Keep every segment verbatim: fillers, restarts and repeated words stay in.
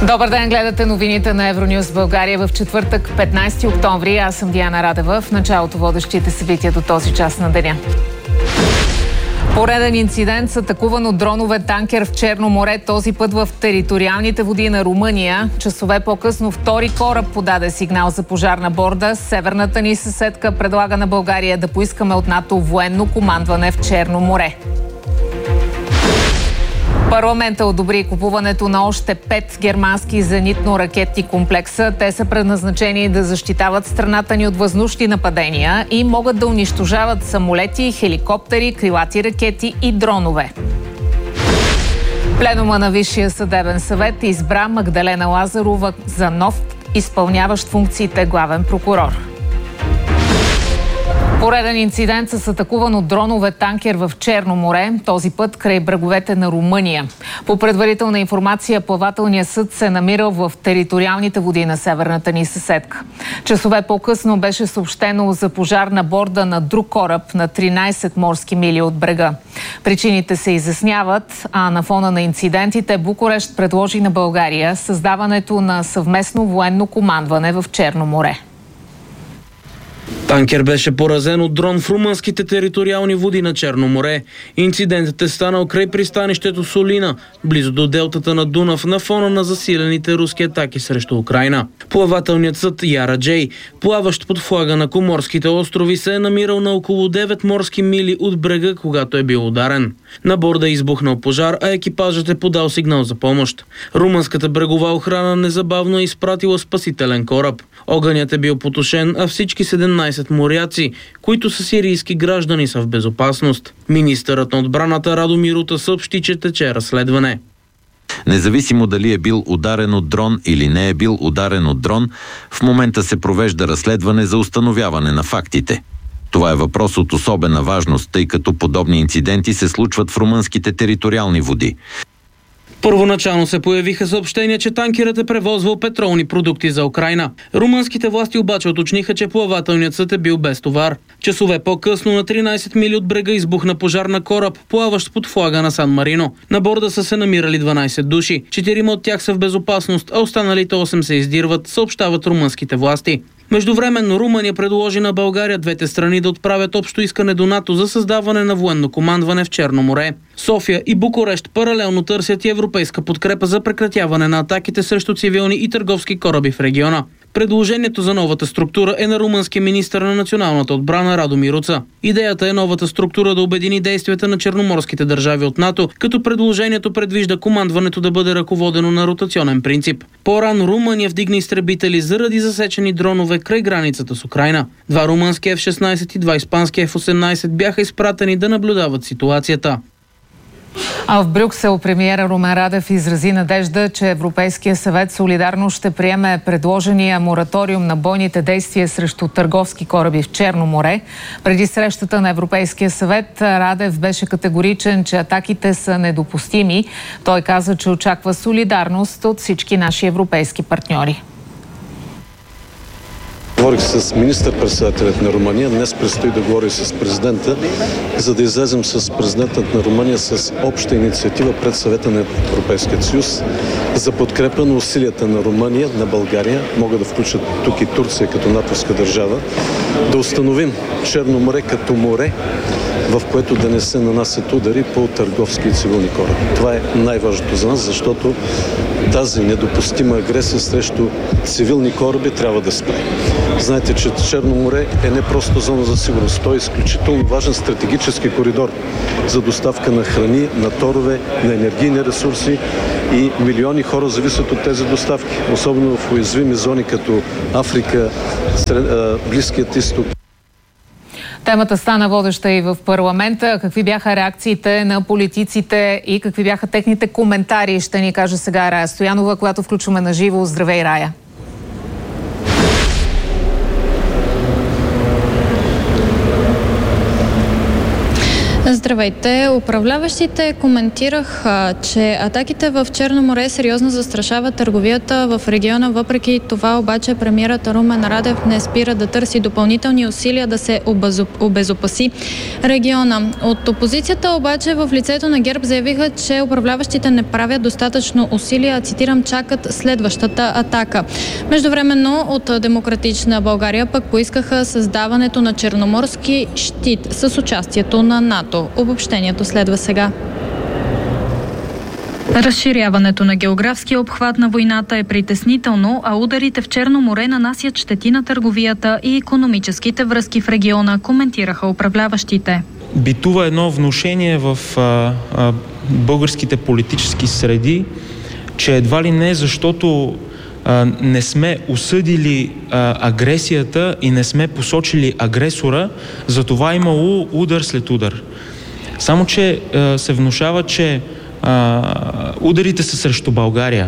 Добър ден, гледате новините на Евронюс България в четвъртък, петнайсети октомври. Аз съм Диана Радева. В началото водещите събития до този час на деня. Пореден инцидент с атакуван от дронове танкер в Черно море, този път в териториалните води на Румъния. Часове по-късно втори кораб подаде сигнал за пожар на борда. Северната ни съседка предлага на България да поискаме от НАТО военно командване в Черно море. Парламентът одобри купуването на още пет германски зенитно-ракетни комплекса. Те са предназначени да защитават страната ни от въздушни нападения и могат да унищожават самолети, хеликоптери, крилати ракети и дронове. Пленума на Висшия съдебен съвет избра Магдалена Лазарова за нов изпълняващ функциите главен прокурор. Пореден инцидент с атакуван от дронове танкер в Черно море, този път край бреговете на Румъния. По предварителна информация, плавателният съд се намирал в териториалните води на северната ни съседка. Часове по-късно беше съобщено за пожар на борда на друг кораб на тринайсет морски мили от брега. Причините се изясняват, а на фона на инцидентите Букурещ предложи на България създаването на съвместно военно командване в Черно море. Танкер беше поразен от дрон в румънските териториални води на Черно море. Инцидентът е станал край пристанището Солина, близо до делтата на Дунав, на фона на засилените руски атаки срещу Украйна. Плавателният съд Яра Джей, плаващ под флага на Коморските острови, се е намирал на около девет морски мили от брега, когато е бил ударен. На борда е избухнал пожар, а екипажът е подал сигнал за помощ. Румънската брегова охрана незабавно е изпратила спасителен кораб. Огънят е бил потушен, а всички седемнайсет моряци, които са сирийски граждани, са в безопасност. Министърът на отбраната Радомир Рута съобщи, че тече разследване. Независимо дали е бил ударен от дрон или не е бил ударен от дрон, в момента се провежда разследване за установяване на фактите. Това е въпрос от особена важност, тъй като подобни инциденти се случват в румънските териториални води. Първоначално се появиха съобщения, че танкерът е превозвал петролни продукти за Украйна. Румънските власти обаче уточниха, че плавателният съд е бил без товар. Часове по-късно на тринайсет мили от брега избухна пожар на кораб, плаващ под флага на Сан Марино. На борда са се намирали дванайсет души. Четирима от тях са в безопасност, а останалите осем се издирват, съобщават румънските власти. Междувременно Румъния предложи на България двете страни да отправят общо искане до НАТО за създаване на военно командване в Черно море. София и Букурещ паралелно търсят и европейска подкрепа за прекратяване на атаките срещу цивилни и търговски кораби в региона. Предложението за новата структура е на румънския министър на националната отбрана Радомир Рута. Идеята е новата структура да обедини действията на черноморските държави от НАТО, като предложението предвижда командването да бъде ръководено на ротационен принцип. По-рано Румъния вдигна изтребители заради засечени дронове край границата с Украйна. Два румънски Еф шестнайсет и два испански Еф осемнайсет бяха изпратени да наблюдават ситуацията. А в Брюксел премиера Румен Радев изрази надежда, че Европейския съвет солидарно ще приеме предложения мораториум на бойните действия срещу търговски кораби в Черно море. Преди срещата на Европейския съвет Радев беше категоричен, че атаките са недопустими. Той каза, че очаква солидарност от всички наши европейски партньори. Говорих с министър-председателят на Румъния, днес предстои да говори с президента, за да излезем с президентът на Румъния с обща инициатива пред съвета на Европейския съюз за подкрепа на усилията на Румъния, на България, могат да включат тук и Турция като натовска държава, да установим Черно море като море, в което да не се нанасят удари по търговски и цивилни кораби. Това е най-важното за нас, защото тази недопустима агресия срещу цивилни кораби трябва да спре. Знаете, че Черно море е не просто зона за сигурност, той е изключително важен стратегически коридор за доставка на храни, на торове, на енергийни ресурси и милиони хора зависят от тези доставки, особено в уязвими зони като Африка, Близкият изток. Темата стана водеща и в парламента. Какви бяха реакциите на политиците и какви бяха техните коментари, ще ни каже сега Рая Стоянова, която включваме на живо. Здравей, Рая! Здравей! Здравейте! Управляващите коментираха, че атаките в Черно море сериозно застрашават търговията в региона. Въпреки това обаче премиерът Румен Радев не спира да търси допълнителни усилия да се обезопаси региона. От опозицията обаче в лицето на ГЕРБ заявиха, че управляващите не правят достатъчно усилия, цитирам, чакат следващата атака. Междувременно от Демократична България пък поискаха създаването на черноморски щит с участието на НАТО. Обобщението следва сега. Разширяването на географския обхват на войната е притеснително, а ударите в Черно море нанасят щети на търговията и икономическите връзки в региона, коментираха управляващите. Битува едно внушение в а, а, българските политически среди, че едва ли не, защото а, не сме осъдили а, агресията и не сме посочили агресора, за това имало удар след удар. Само че а, се внушава, че а, ударите са срещу България.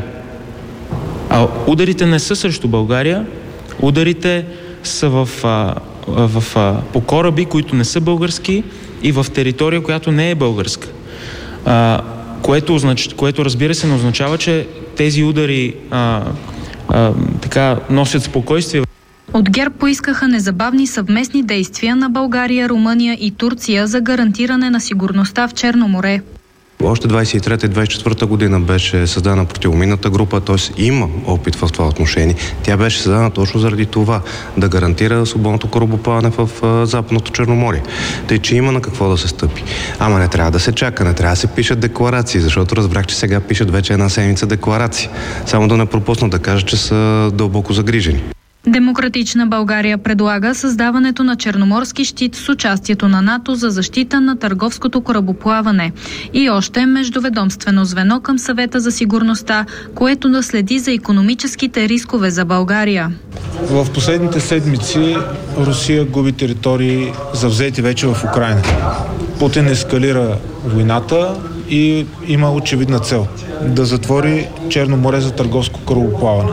А ударите не са срещу България, ударите са в, а, в, а, по кораби, които не са български и в територия, която не е българска. А, което, означ... което разбира се не означава, че тези удари а, а, така носят спокойствие. От ГЕРБ поискаха незабавни съвместни действия на България, Румъния и Турция за гарантиране на сигурността в Черно море. Още двадесет и трета и двадесет и четвърта година беше създана противоминната група, т.е. има опит в това отношение. Тя беше създана точно заради това, да гарантира свободното корабоплаване в Западното Черноморие. Тъй, че има на какво да се стъпи. Ама не трябва да се чака, не трябва да се пишат декларации, защото разбрах, че сега пишат вече една седмица декларации. Само да не пропуснат да кажат, че са дълбоко загрижени. Демократична България предлага създаването на черноморски щит с участието на НАТО за защита на търговското корабоплаване и още междуведомствено звено към Съвета за сигурността, което да следи за икономическите рискове за България. В последните седмици Русия губи територии, завзети вече в Украйна. Путин ескалира войната и има очевидна цел – да затвори Черно море за търговско корабоплаване.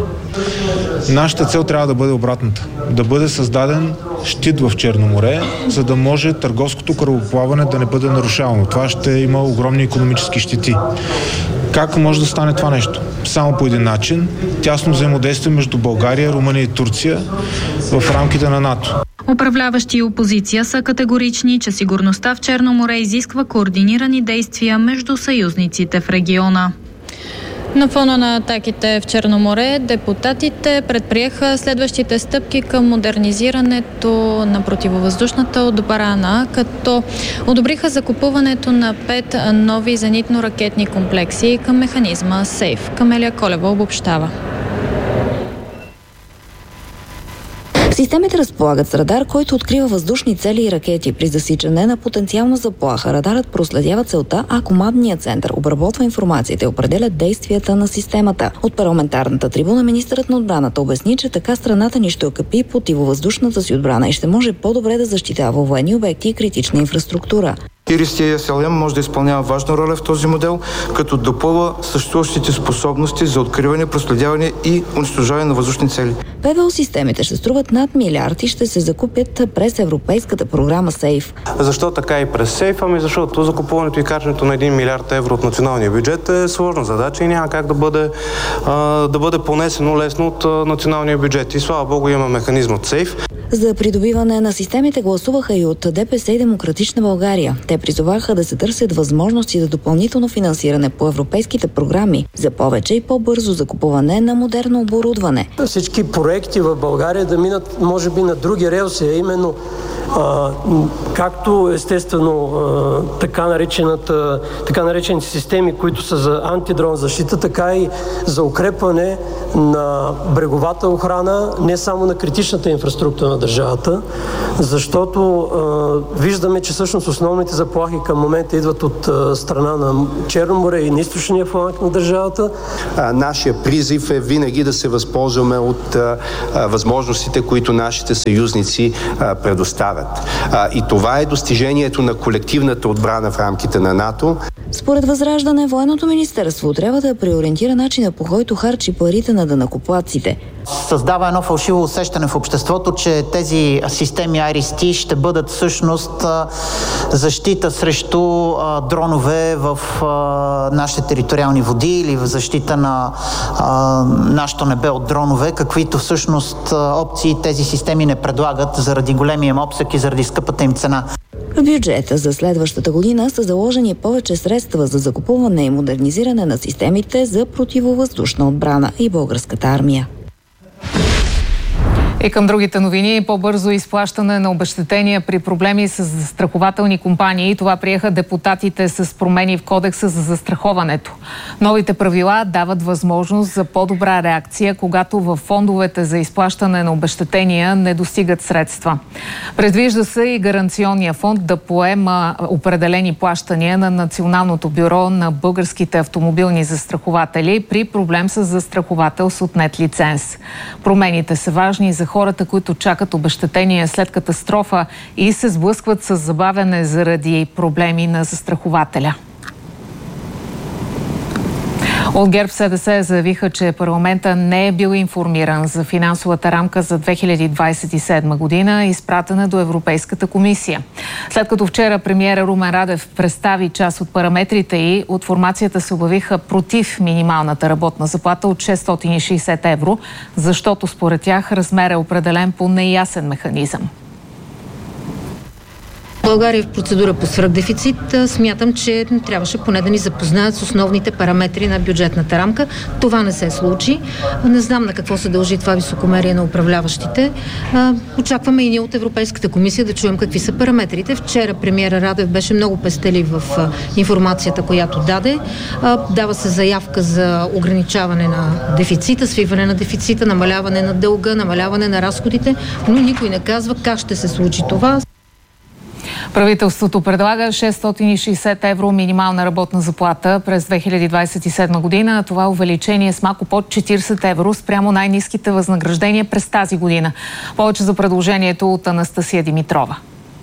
Нашата цел трябва да бъде обратната. Да бъде създаден щит в Черно море, за да може търговското корабоплаване да не бъде нарушавано. Това ще има огромни икономически щети. Как може да стане това нещо? Само по един начин. Тясно взаимодействие между България, Румъния и Турция в рамките на НАТО. Управляващи и опозиция са категорични, че сигурността в Черно море изисква координирани действия между съюзниците в региона. На фона на атаките в Черно море, депутатите предприеха следващите стъпки към модернизирането на противовъздушната отбрана, като одобриха закупуването на пет нови зенитно-ракетни комплекси към механизма СЕЙФ. Камелия Колева обобщава. Системите разполагат с радар, който открива въздушни цели и ракети. При засичане на потенциална заплаха радарът проследява целта, а командният център обработва информацията и определя действията на системата. От парламентарната трибуна министърът на отбраната обясни, че така страната ни ще окрепи противовъздушната си отбрана и ще може по-добре да защитава военни обекти и критична инфраструктура. Ирис-Ти Ес Ел Ем може да изпълнява важна роля в този модел, като допълва съществуващите способности за откриване, проследяване и унищожаване на въздушни цели. ПВО системите ще струват над милиард и ще се закупят през европейската програма СЕЙФ. Защо така и през СЕЙФ? Ами защото закупуването и качването на един милиард евро от националния бюджет е сложна задача и няма как да бъде, а, да бъде понесено лесно от а, националния бюджет. И слава Богу има механизм от СЕЙФ. За придобиване на системите гласуваха и от ДПС и Демократична България. Те призоваха да се търсят възможности за допълнително финансиране по европейските програми за повече и по-бързо закупуване на модерно оборудване. Всички проекти в България да минат, може би, на други релси, а именно а, както естествено а, така, наречената, така наречените системи, които са за антидрон защита, така и за укрепване на бреговата охрана, не само на критичната инфраструктура на държавата, защото а, виждаме, че всъщност основните заплахи към момента идват от а, страна на Черно море и на източния фланг на държавата. А, нашия призив е винаги да се възползваме от а, а, възможностите, които нашите съюзници а, предоставят. А, и това е достижението на колективната отбрана в рамките на НАТО. Според Възраждане, Военното министерство трябва да преориентира начина, по който харчи парите на данъкоплатците. Създава едно фалшиво усещане в обществото, че тези системи Iris-T ще бъдат всъщност защита срещу дронове в нашите териториални води или в защита на нашето небе от дронове, каквито всъщност опции тези системи не предлагат заради големия им обсък и заради скъпата им цена. В бюджета за следващата година са заложени повече средства за закупуване и модернизиране на системите за противовъздушна отбрана и българската армия. И към другите новини, по-бързо изплащане на обезщетения при проблеми с застрахователни компании. Това приеха депутатите с промени в Кодекса за застраховането. Новите правила дават възможност за по-добра реакция, когато във фондовете за изплащане на обезщетения не достигат средства. Предвижда се и гаранционния фонд да поема определени плащания на Националното бюро на българските автомобилни застрахователи при проблем с застраховател с отнет лиценз. Промените са важни за хората, които чакат обезщетение след катастрофа и се сблъскват с забавяне заради проблеми на застрахователя. От ГЕРБ-СДС заявиха, че парламента не е бил информиран за финансовата рамка за две хиляди двадесет и седма година, изпратена до Европейската комисия. След като вчера премиера Румен Радев представи част от параметрите и от формацията се обявиха против минималната работна заплата от шестстотин и шейсет евро, защото според тях размер е определен по неясен механизъм. България е в процедура по свръхдефицит. Смятам, че трябваше поне да ни запознаят с основните параметри на бюджетната рамка. Това не се случи. Не знам на какво се дължи това високомерие на управляващите. Очакваме и ние от Европейската комисия да чуем какви са параметрите. Вчера премиера Радев беше много пестелив в информацията, която даде. Дава се заявка за ограничаване на дефицита, свиване на дефицита, намаляване на дълга, намаляване на разходите, но никой не казва как ще се случи това. Правителството предлага шестстотин и шейсет евро минимална работна заплата през две хиляди двадесет и седма година. Това увеличение с малко под четирийсет евро спрямо най-ниските възнаграждения през тази година. Повече за предложението от Анастасия Димитрова.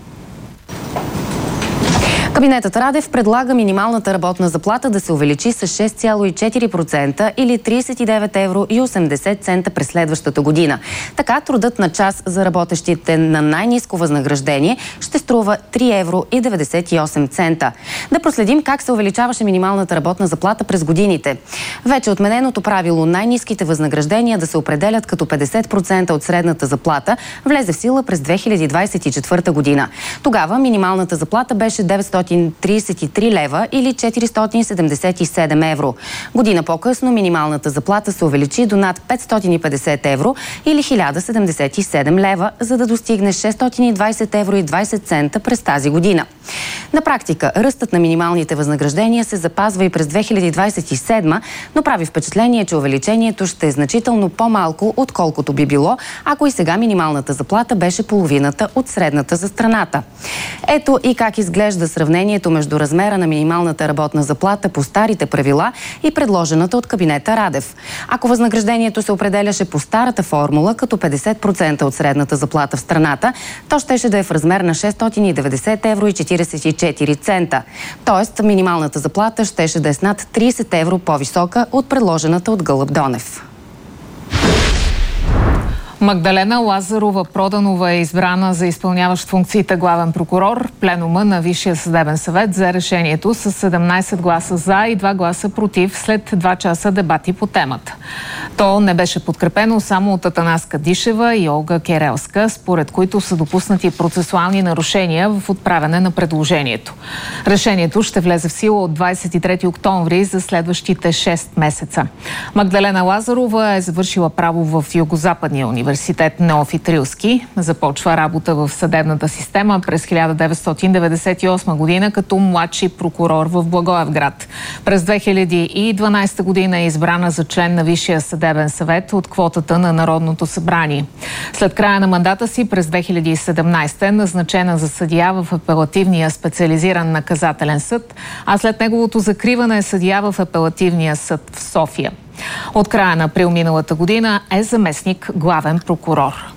Кабинетът Радев предлага минималната работна заплата да се увеличи с шест цяло и четири процента или трийсет и девет евро и осемдесет цента през следващата година. Така трудът на час за работещите на най-ниско възнаграждение ще струва три евро и деветдесет и осем цента. Да проследим как се увеличаваше минималната работна заплата през годините. Вече отмененото правило най-ниските възнаграждения да се определят като петдесет процента от средната заплата влезе в сила през две хиляди двадесет и четвърта година. Тогава минималната заплата беше деветстотин трийсет и три лева или четиристотин седемдесет и седем евро. Година по-късно минималната заплата се увеличи до над петстотин и петдесет евро или хиляда седемдесет и седем лева, за да достигне шестстотин и двадесет евро и двадесет цента през тази година. На практика, ръстът на минималните възнаграждения се запазва и през две хиляди двадесет и седма, но прави впечатление, че увеличението ще е значително по-малко, отколкото би било, ако и сега минималната заплата беше половината от средната за страната. Ето и как изглежда сравнението между размера на минималната работна заплата по старите правила и предложената от кабинета Радев. Ако възнаграждението се определяше по старата формула като петдесет процента от средната заплата в страната, то щеше да е в размер на шестстотин и деветдесет евро и четирийсет и четири цента. Тоест, минималната заплата щеше да е с над трийсет евро по-висока от предложената от Гълъб Донев. Магдалена Лазарова-Проданова е избрана за изпълняващ функциите главен прокурор. Пленума на Висшия съдебен съвет взе решението с седемнадесет гласа за и два гласа против след два часа дебати по темата. То не беше подкрепено само от Атанаска Дишева и Олга Керелска, според които са допуснати процесуални нарушения в отправяне на предложението. Решението ще влезе в сила от двадесет и трети октомври за следващите шест месеца. Магдалена Лазарова е завършила право в Югозападния университет. Университет Неофит Рилски. Започва работа в съдебната система през хиляда деветстотин деветдесет и осма година като младши прокурор в Благоевград. През две хиляди и дванадесета година е избрана за член на Висшия съдебен съвет от квотата на Народното събрание. След края на мандата си през две хиляди и седемнадесета е назначена за съдия в апелативния специализиран наказателен съд, а след неговото закриване е съдия в апелативния съд в София. От края на април миналата година е заместник главен прокурор.